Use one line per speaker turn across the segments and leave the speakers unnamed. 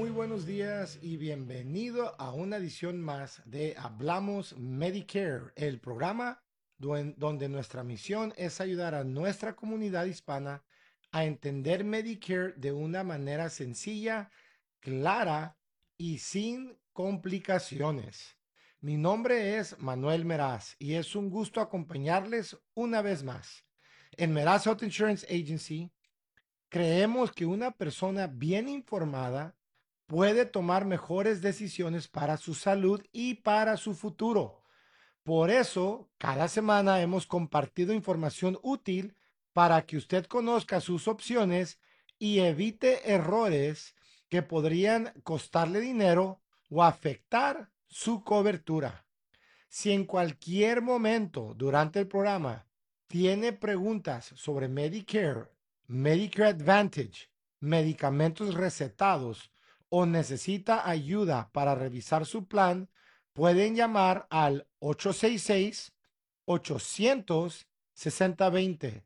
Muy buenos días y bienvenido a una edición más de Hablamos Medicare, el programa donde nuestra misión es ayudar a nuestra comunidad hispana a entender Medicare de una manera sencilla, clara y sin complicaciones. Mi nombre es Manuel Meraz y es un gusto acompañarles una vez más. En Meraz Health Insurance Agency creemos que una persona bien informada puede tomar mejores decisiones para su salud y para su futuro. Por eso, cada semana hemos compartido información útil para que usted conozca sus opciones y evite errores que podrían costarle dinero o afectar su cobertura. Si en cualquier momento durante el programa tiene preguntas sobre Medicare, Medicare Advantage, medicamentos recetados o necesita ayuda para revisar su plan, pueden llamar al 866-800-6020.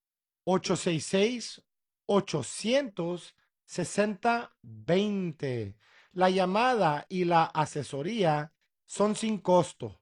866-800-6020. La llamada y la asesoría son sin costo.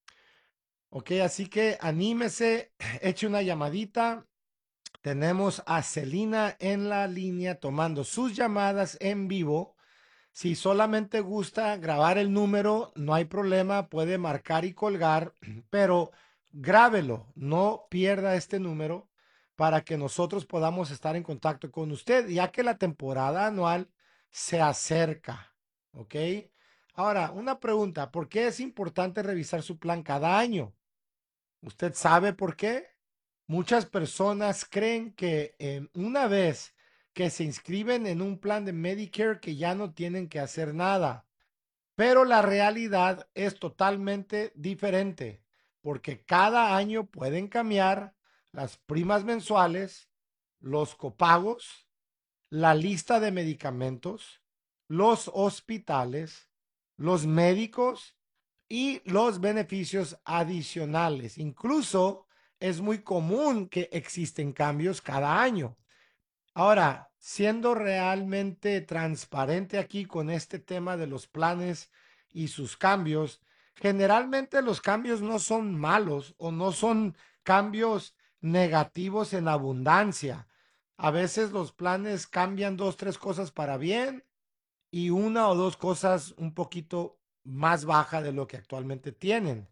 Ok, así que anímese, eche una llamadita. Tenemos a Celina en la línea tomando sus llamadas en vivo. Si solamente gusta grabar el número, no hay problema, puede marcar y colgar, pero grábelo, no pierda este número para que nosotros podamos estar en contacto con usted, ya que la temporada anual se acerca. ¿Ok? Ahora, una pregunta, ¿por qué es importante revisar su plan cada año? ¿Usted sabe por qué? Muchas personas creen que una vez que se inscriben en un plan de Medicare que ya no tienen que hacer nada, pero la realidad es totalmente diferente porque cada año pueden cambiar las primas mensuales, los copagos, la lista de medicamentos, los hospitales, los médicos y los beneficios adicionales. Incluso es muy común que existen cambios cada año. Ahora, siendo realmente transparente aquí con este tema de los planes y sus cambios, generalmente los cambios no son malos o no son cambios negativos en abundancia. A veces los planes cambian dos, tres cosas para bien y una o dos cosas un poquito más baja de lo que actualmente tienen,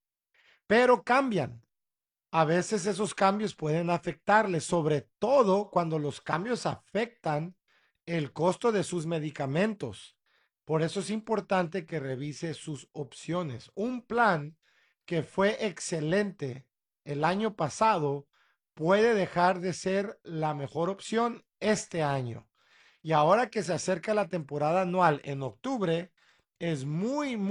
pero cambian. A veces esos cambios pueden afectarle, sobre todo cuando los cambios afectan el costo de sus medicamentos. Por eso es importante que revise sus opciones. Un plan que fue excelente el año pasado puede dejar de ser la mejor opción este año. Y ahora que se acerca la temporada anual en octubre, es muy